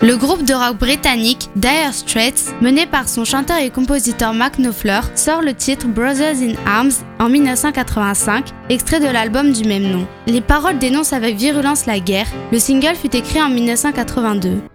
Le groupe de rock britannique Dire Straits, mené par son chanteur et compositeur Mark Knopfler, sort le titre Brothers in Arms en 1985, extrait de l'album du même nom. Les paroles dénoncent avec virulence la guerre. Le single fut écrit en 1982.